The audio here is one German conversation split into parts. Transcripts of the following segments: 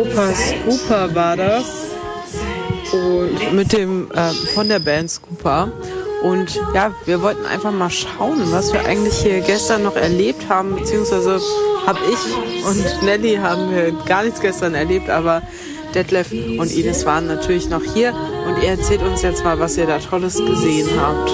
Scooper war das. Und mit dem von der Band Scooper. Und ja, wir wollten einfach mal schauen, was wir eigentlich hier gestern noch erlebt haben, beziehungsweise habe ich und Nelly haben wir gar nichts gestern erlebt, aber Detlef und Ines waren natürlich noch hier und ihr erzählt uns jetzt mal, was ihr da Tolles gesehen habt.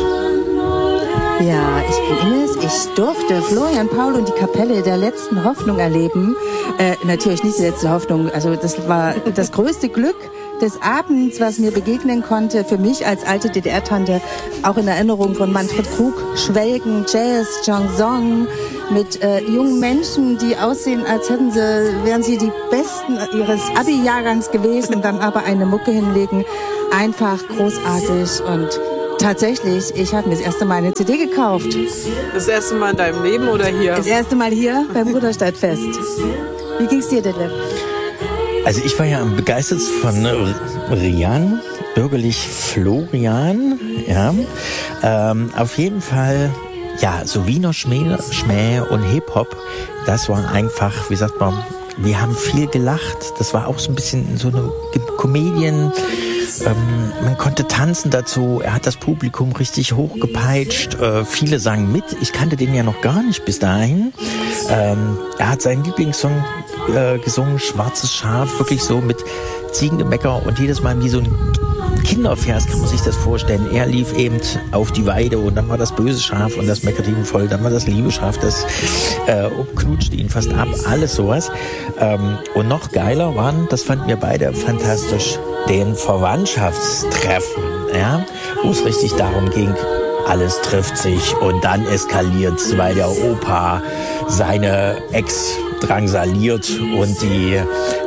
Ja, ich bin Ines. Ich durfte Florian Paul und die Kapelle der letzten Hoffnung erleben. Natürlich nicht die letzte Hoffnung, also das war das größte Glück des Abends, was mir begegnen konnte, für mich als alte DDR-Tante, auch in Erinnerung von Manfred Krug, Schwelgen, Jazz, Chanson, mit jungen Menschen, die aussehen, als wären sie die Besten ihres Abi-Jahrgangs gewesen, dann aber eine Mucke hinlegen. Einfach großartig und tatsächlich, ich habe mir das erste Mal eine CD gekauft. Das erste Mal in deinem Leben oder hier? Das erste Mal hier beim Rudolstadtfest. Wie ging's dir, Detlef? Also ich war ja am begeistertsten von Rian, bürgerlich Florian, ja. Auf jeden Fall, ja, so Wiener Schmäh und Hip-Hop, das war einfach, wie sagt man, wir haben viel gelacht. Das war auch so ein bisschen so eine Comedian. Man konnte tanzen dazu. Er hat das Publikum richtig hochgepeitscht. Viele sangen mit. Ich kannte den ja noch gar nicht bis dahin. Er hat seinen Lieblingssong gesungen, Schwarzes Schaf, wirklich so mit Ziegengemecker und jedes Mal wie so ein Kindervers kann man sich das vorstellen. Er lief eben auf die Weide und dann war das böse Schaf und das meckerte ihn voll. Dann war das liebe Schaf, das knutschte ihn fast ab. Alles sowas. Und noch geiler waren, das fanden wir beide fantastisch, den Verwandtschaftstreffen, ja, wo es richtig darum ging, alles trifft sich und dann eskaliert's, weil der Opa seine Ex drangsaliert und die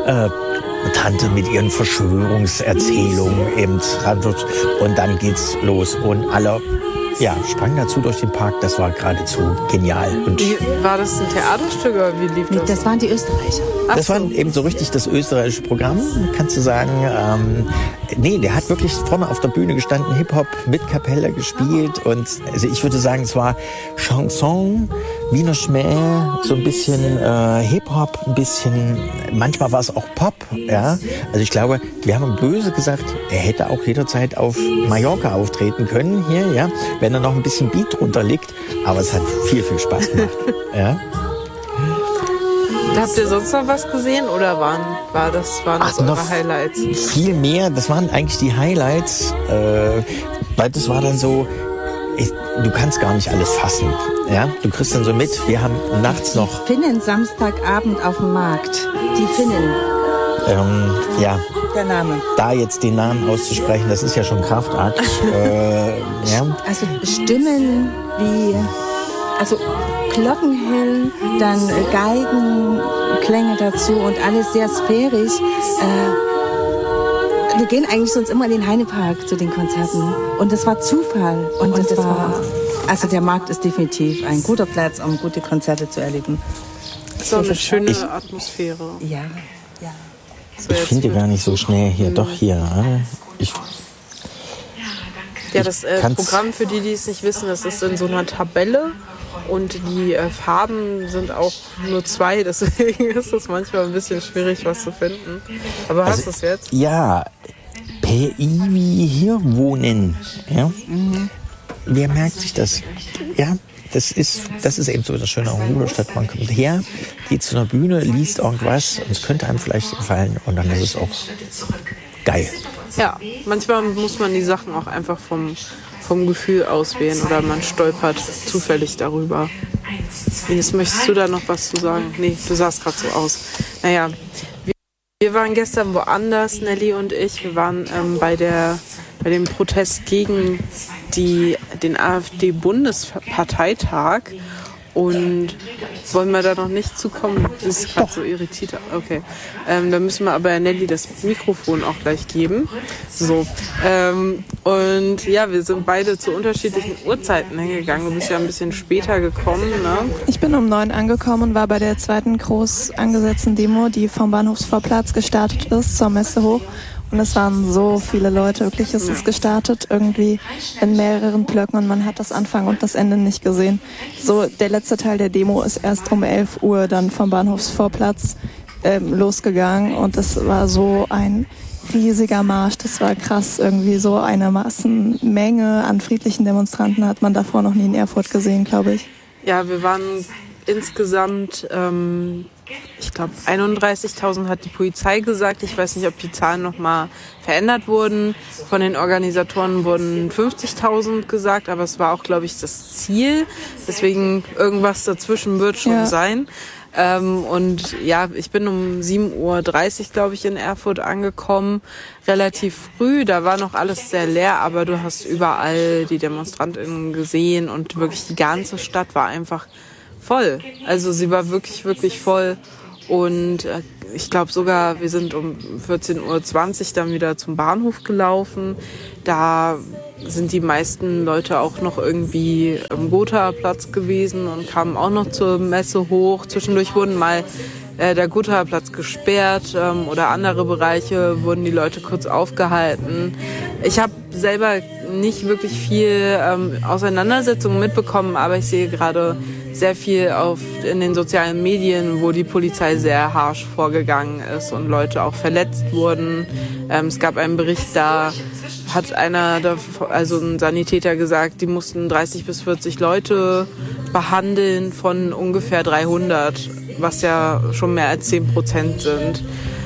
Tante mit ihren Verschwörungserzählungen eben dran wird und dann geht's los und alle sprangen dazu durch den Park. Das war geradezu genial. Und war das ein Theaterstück oder wie lief das? Das waren die Österreicher. Das war eben so richtig das österreichische Programm, kannst du sagen. Der hat wirklich vorne auf der Bühne gestanden, Hip-Hop mit Kapelle gespielt und also ich würde sagen, es war Chanson, Wiener Schmäh, so ein bisschen Hip-Hop, ein bisschen, manchmal war es auch Pop, ja. Also ich glaube, wir haben böse gesagt, er hätte auch jederzeit auf Mallorca auftreten können hier, ja, wenn da noch ein bisschen Beat drunter liegt, aber es hat viel, viel Spaß gemacht, ja. Habt ihr sonst noch was gesehen oder waren das eure Highlights? Viel mehr, das waren eigentlich die Highlights, weil das war dann so, du kannst gar nicht alles fassen, ja, du kriegst dann so mit, wir haben nachts noch... Finnen Samstagabend auf dem Markt, die Finnen. Der Name. Da jetzt den Namen auszusprechen, das ist ja schon Kraftakt. Ja. Also Stimmen wie, also glockenhell, dann Geigenklänge dazu und alles sehr sphärisch. Wir gehen eigentlich sonst immer in den Heinepark zu den Konzerten und das war Zufall. Und das war, also der Markt ist definitiv ein guter Platz, um gute Konzerte zu erleben. So eine schöne Atmosphäre. Ja. So, ich finde gar nicht so schnell hier, doch hier. Das Programm, für die es nicht wissen, das ist in so einer Tabelle und die Farben sind auch nur 2, deswegen ist es manchmal ein bisschen schwierig, was zu finden. Aber hast du es jetzt? Ja, PI wie hier wohnen. Ja? Mhm. Wer merkt sich das? Ja. Das ist eben so das Schöne an Rudolstadt. Man kommt her, geht zu einer Bühne, liest irgendwas und es könnte einem vielleicht gefallen und dann ist es auch geil. Ja, manchmal muss man die Sachen auch einfach vom Gefühl auswählen oder man stolpert zufällig darüber. Ines, möchtest du da noch was zu sagen? Nee, du sahst gerade so aus. Naja, wir waren gestern woanders, Nelly und ich. Wir waren bei dem Protest gegen den AfD-Bundesparteitag und wollen wir da noch nicht zukommen? Das ist gerade so irritiert. Okay, dann müssen wir aber Nelly das Mikrofon auch gleich geben. So, und ja, wir sind beide zu unterschiedlichen Uhrzeiten hingegangen. Du bist ja ein bisschen später gekommen, ne? Ich bin um 9 angekommen und war bei der zweiten groß angesetzten Demo, die vom Bahnhofsvorplatz gestartet ist, zur Messe hoch. Und es waren so viele Leute, wirklich, es ist gestartet irgendwie in mehreren Blöcken und man hat das Anfang und das Ende nicht gesehen. So, der letzte Teil der Demo ist erst um 11 Uhr dann vom Bahnhofsvorplatz losgegangen und das war so ein riesiger Marsch, das war krass, irgendwie so eine Massenmenge an friedlichen Demonstranten hat man davor noch nie in Erfurt gesehen, glaube ich. Ja, wir waren insgesamt, ich glaube 31.000 hat die Polizei gesagt. Ich weiß nicht, ob die Zahlen nochmal verändert wurden. Von den Organisatoren wurden 50.000 gesagt, aber es war auch, glaube ich, das Ziel. Deswegen irgendwas dazwischen wird schon sein. Und ja, ich bin um 7.30 Uhr, glaube ich, in Erfurt angekommen, relativ früh. Da war noch alles sehr leer, aber du hast überall die DemonstrantInnen gesehen und wirklich die ganze Stadt war einfach voll. Also sie war wirklich, wirklich voll. Und ich glaube sogar, wir sind um 14.20 Uhr dann wieder zum Bahnhof gelaufen. Da sind die meisten Leute auch noch irgendwie am Gothaer-Platz gewesen und kamen auch noch zur Messe hoch. Zwischendurch wurden mal der Gothaer-Platz gesperrt oder andere Bereiche wurden die Leute kurz aufgehalten. Ich habe selber nicht wirklich viel Auseinandersetzungen mitbekommen, aber ich sehe gerade sehr viel in den sozialen Medien, wo die Polizei sehr harsch vorgegangen ist und Leute auch verletzt wurden. Es gab einen Bericht, da hat also ein Sanitäter gesagt, die mussten 30 bis 40 Leute behandeln von ungefähr 300, was ja schon mehr als 10% sind.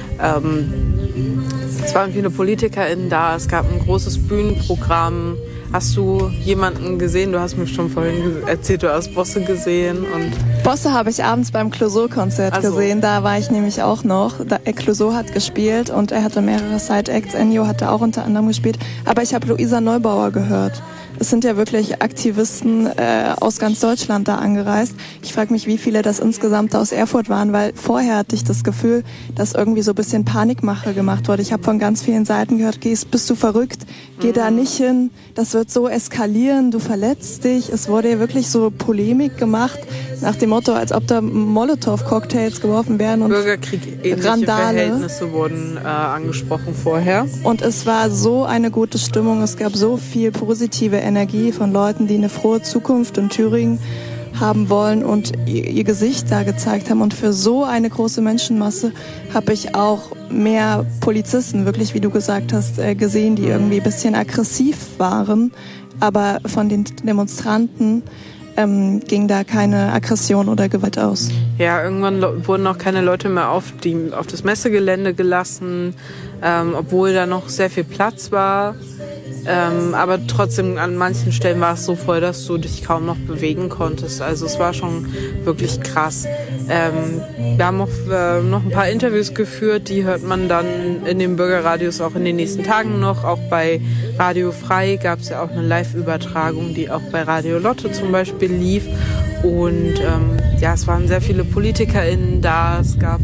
Es waren viele PolitikerInnen da, es gab ein großes Bühnenprogramm. Hast du jemanden gesehen? Du hast mir schon vorhin erzählt, du hast Bosse gesehen. Bosse habe ich abends beim Clouseau-Konzert gesehen. Da war ich nämlich auch noch. Clouseau hat gespielt und er hatte mehrere Side-Acts. Ennio hatte auch unter anderem gespielt. Aber ich habe Luisa Neubauer gehört. Es sind ja wirklich Aktivisten aus ganz Deutschland da angereist. Ich frage mich, wie viele das insgesamt aus Erfurt waren, weil vorher hatte ich das Gefühl, dass irgendwie so ein bisschen Panikmache gemacht wurde. Ich habe von ganz vielen Seiten gehört, bist du verrückt, geh da nicht hin, das wird so eskalieren, du verletzt dich. Es wurde ja wirklich so Polemik gemacht, nach dem Motto, als ob da Molotow-Cocktails geworfen werden und Bürgerkrieg-ähnliche Randale. Verhältnisse wurden angesprochen vorher. Und es war so eine gute Stimmung, es gab so viel positive Energie von Leuten, die eine frohe Zukunft in Thüringen haben wollen und ihr Gesicht da gezeigt haben. Und für so eine große Menschenmasse habe ich auch mehr Polizisten, wirklich, wie du gesagt hast, gesehen, die irgendwie ein bisschen aggressiv waren. Aber von den Demonstranten ging da keine Aggression oder Gewalt aus. Ja, irgendwann wurden auch keine Leute mehr auf das Messegelände gelassen, obwohl da noch sehr viel Platz war. Aber trotzdem an manchen Stellen war es so voll, dass du dich kaum noch bewegen konntest. Also es war schon wirklich krass. Wir haben auch noch ein paar Interviews geführt, die hört man dann in den Bürgerradios auch in den nächsten Tagen noch. Auch bei Radio Frei gab es ja auch eine Live-Übertragung, die auch bei Radio Lotte zum Beispiel lief. Und ja, es waren sehr viele PolitikerInnen da. Es gab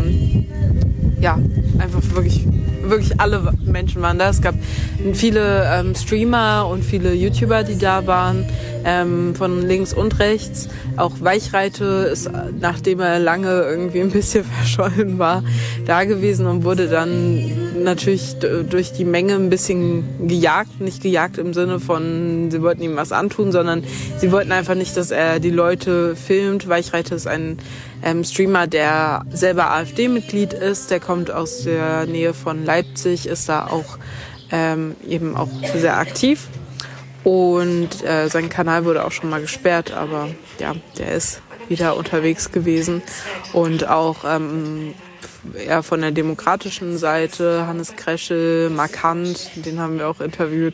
einfach wirklich alle Menschen waren da. Es gab viele Streamer und viele YouTuber, die da waren, von links und rechts. Auch Weichreite ist, nachdem er lange irgendwie ein bisschen verschollen war, da gewesen und wurde dann natürlich durch die Menge ein bisschen gejagt. Nicht gejagt im Sinne von, sie wollten ihm was antun, sondern sie wollten einfach nicht, dass er die Leute filmt. Weichreite ist ein Streamer, der selber AfD-Mitglied ist, der kommt aus der Nähe von Leipzig, ist da auch eben auch sehr aktiv und sein Kanal wurde auch schon mal gesperrt, aber ja, der ist wieder unterwegs gewesen und auch eher von der demokratischen Seite, Hannes Kreschel, Markant, den haben wir auch interviewt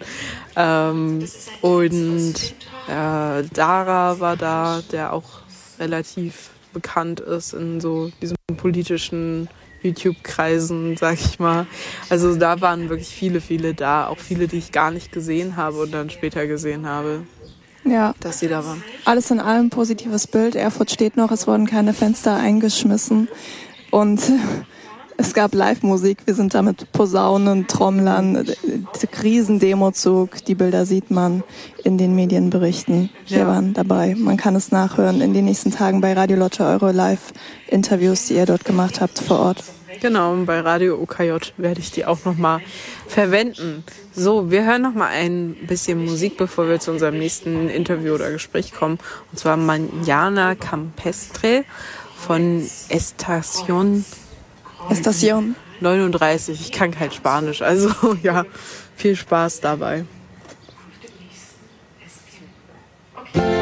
und Dara war da, der auch relativ bekannt ist in so diesen politischen YouTube-Kreisen, sag ich mal. Also da waren wirklich viele da, auch viele, die ich gar nicht gesehen habe und dann später gesehen habe, dass sie da waren. Alles in allem positives Bild. Erfurt steht noch, es wurden keine Fenster eingeschmissen und es gab Live-Musik. Wir sind da mit Posaunen, Trommlern, Riesendemozug. Die Bilder sieht man in den Medienberichten. Wir waren dabei. Man kann es nachhören in den nächsten Tagen bei Radio Lotte, eure Live-Interviews, die ihr dort gemacht habt vor Ort. Genau, und bei Radio OKJ werde ich die auch nochmal verwenden. So, wir hören nochmal ein bisschen Musik, bevor wir zu unserem nächsten Interview oder Gespräch kommen. Und zwar Mañana Campestre von Estación Estación. 39. Ich kann kein Spanisch, also ja, viel Spaß dabei.